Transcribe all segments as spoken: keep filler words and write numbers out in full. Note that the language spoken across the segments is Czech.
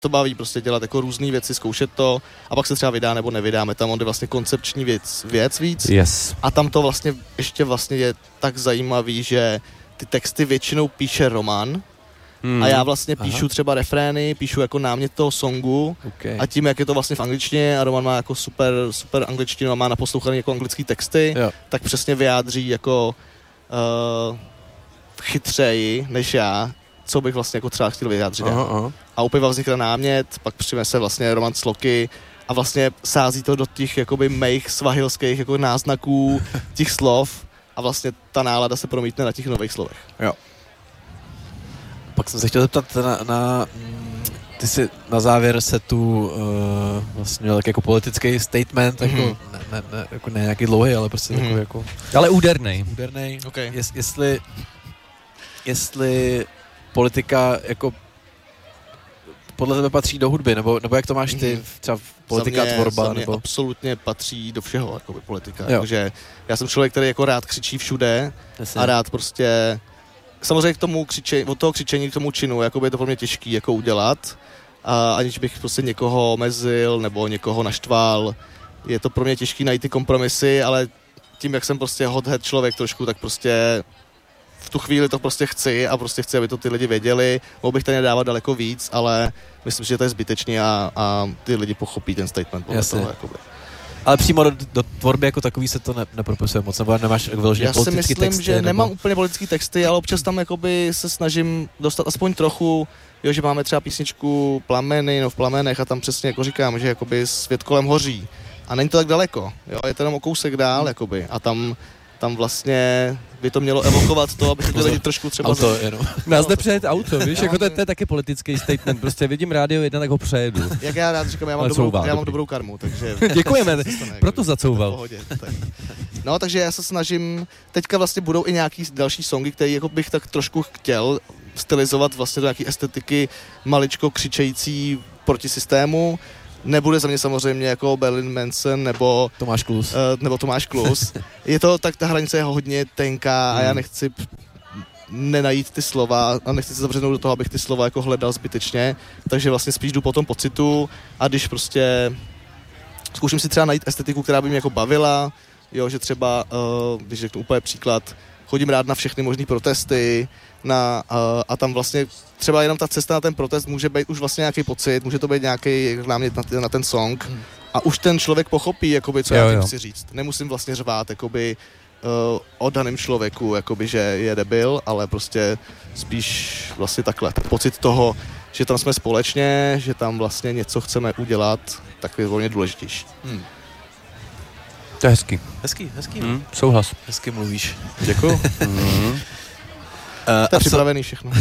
to baví prostě dělat jako různé věci, zkoušet to a pak se třeba vydá nebo nevydáme. Tam on jde vlastně koncepční věc, věc víc. Yes. A tam to vlastně ještě vlastně je tak zajímavý, že ty texty většinou píše Roman hmm. a já vlastně píšu Aha. třeba refrény, píšu jako námět toho songu okay. a tím, jak je to vlastně v angličtině a Roman má jako super, super angličtinu a má naposlouchaný jako anglický texty, jo. tak přesně vyjádří jako uh, chytřeji než já, co bych vlastně jako třeba chtěl vyjádřit. Aha, aha. A úplně vznikne námět, pak přinese vlastně Roman sloky a vlastně sází to do těch jakoby mých svahilských jako náznaků těch slov a vlastně ta nálada se promítne na těch nových slovech. Jo. Pak jsem se chtěl zeptat na, na ty si na závěr se tu uh, vlastně měl tak jako politický statement, mm-hmm. jako, ne, ne, ne, jako ne nějaký dlouhý, ale prostě mm-hmm. takový jako... Ale údernej. Údernej. Okay. Jest, jestli, jestli politika jako podle tebe patří do hudby, nebo, nebo jak to máš ty, mm-hmm. třeba politika, mě, tvorba, nebo... absolutně patří do všeho, jakoby politika, takže já jsem člověk, který jako rád křičí všude Jasně. a rád prostě, samozřejmě k tomu křičení, od toho křičení k tomu činu, jakoby je to pro mě těžký jako udělat, a aniž bych prostě někoho omezil, nebo někoho naštval, je to pro mě těžký najít ty kompromisy, ale tím, jak jsem prostě hothead člověk trošku, tak prostě v tu chvíli to prostě chci a prostě chci, aby to ty lidi věděli. Mohl bych tady dávat daleko víc, ale myslím, že to je zbytečný a, a ty lidi pochopí ten statement podle toho. Jakoby. Ale přímo do, do tvorby jako takový se to ne, nepropisuje moc, nebo nemáš vyloženě politický texty? Já si myslím, že nebo... nemám úplně politický texty, ale občas tam jakoby se snažím dostat aspoň trochu, jo, že máme třeba písničku Plameny, no v Plamenech a tam přesně jako říkám, že jakoby svět kolem hoří a není to tak daleko, jo, je to jenom o kousek dál, jakoby, a tam tam vlastně by to mělo evokovat to, aby ty lidi trošku třeba... Auto, jenom. Nás jde přejet auto, víš, jako to, to je taky politický statement, prostě vidím rádio jedna, tak ho přejedu. Jak já rád říkám, já mám, dobrou, já mám dobrou karmu, takže... Děkujeme, proto zacouval. Pohodě, tak. No, takže já se snažím, teďka vlastně budou i nějaký další songy, které jako bych tak trošku chtěl stylizovat vlastně do nějaký estetiky maličko křičející proti systému. Nebude za mě samozřejmě jako Berlin Manson nebo Tomáš Klus. Uh, nebo Tomáš Klus. Je to tak, ta hranice je hodně tenká a já nechci nenajít ty slova a nechci se zavřenout do toho, abych ty slova jako hledal zbytečně, takže vlastně spíš jdu po tom pocitu a když prostě zkouším si třeba najít estetiku, která by mě jako bavila, jo, že třeba, uh, když řeknu úplně příklad, chodím rád na všechny možný protesty, na, uh, a tam vlastně třeba jenom ta cesta na ten protest může být už vlastně nějaký pocit, může to být nějaký námět na, na ten song hmm. a už ten člověk pochopí, jakoby, co jo, já tím chci říct. Nemusím vlastně řvát jakoby, uh, o daném člověku, jakoby, že je debil, ale prostě spíš vlastně takhle. Ten pocit toho, že tam jsme společně, že tam vlastně něco chceme udělat, tak je volně důležitější. Hmm. To je hezký. Hezký, hezký. Hmm, souhlas. Hezky mluvíš. Děkuju. mm. Uh, to je připravený všechno.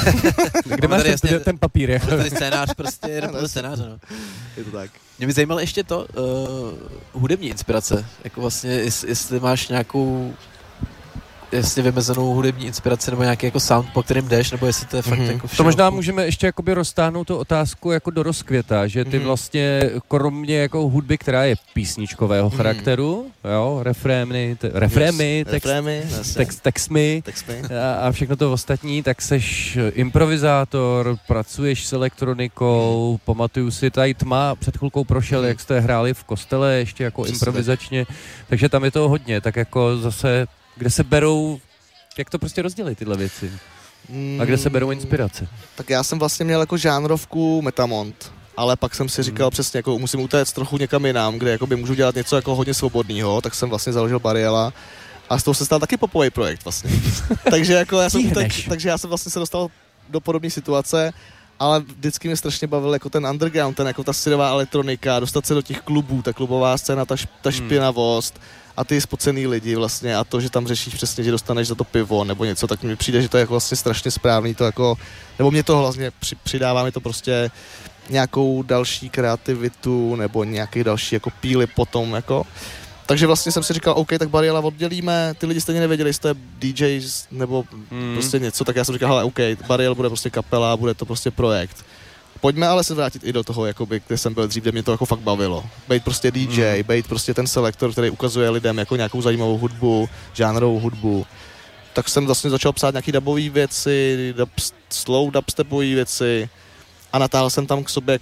Kde máš ten, jasně, ten papír? Je? Tady scénář prostě, je podle scénáře, no. Je to tak. Mě by zajímalo ještě to, uh, hudební inspirace, jako vlastně, jest, jestli máš nějakou jestli vymezenou hudební inspiraci nebo nějaký jako sound, po kterým jdeš, nebo jestli to je fakt mm-hmm. jako všeho. To možná můžeme ještě jakoby roztáhnout tu otázku jako do rozkvěta, že ty mm-hmm. vlastně kromě jako hudby, která je písničkového mm-hmm. charakteru, jo, refrémy, te, refrémy, yes. text, refrémy text, textmy a, a všechno to ostatní, tak seš improvizátor, pracuješ s elektronikou, mm. pamatuju si, tady Tma před chvilkou prošel, mm. jak jste hráli v kostele ještě jako Přesně. improvizačně, takže tam je toho hodně, tak jako zase kde se berou, jak to prostě rozdělí tyhle věci? A kde se berou inspirace? Tak já jsem vlastně měl jako žánrovku Metamont, ale pak jsem si říkal hmm. přesně, jako musím utéct trochu někam jinam, kde jakoby můžu dělat něco jako hodně svobodného, tak jsem vlastně založil Bariela a z toho se stal taky popový projekt vlastně. takže jako já jsem tak, takže já jsem vlastně se dostal do podobné situace, ale vždycky mě strašně bavil jako ten underground, ten jako ta syrová elektronika, dostat se do těch klubů, ta klubová scéna, ta, ta špinavost, a ty spocený lidi vlastně a to, že tam řešíš přesně, že dostaneš za to pivo nebo něco, tak mi přijde, že to je jako vlastně strašně správný, to jako, nebo mě to vlastně při, přidává mi to prostě nějakou další kreativitu nebo nějaký další jako píly potom jako. Takže vlastně jsem si říkal, OK, tak Bariela oddělíme, ty lidi stejně nevěděli, jestli to je D J nebo mm. prostě něco, tak já jsem říkal, hele, OK, Bariel bude prostě kapela, bude to prostě projekt. Pojďme ale se vrátit i do toho, jakoby, kde jsem byl dřív, kde mě to jako fakt bavilo. Bejt prostě D J, mm. bejt prostě ten selektor, který ukazuje lidem jako nějakou zajímavou hudbu, žánrovou hudbu. Tak jsem vlastně začal psát nějaký dubové věci, dub, slow dubstepové věci a natáhl jsem tam k sobě